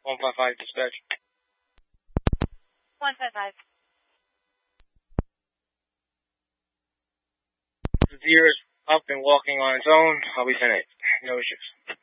155 dispatch. 155. The deer is up and walking on its own. I'll be 10-8. No issues.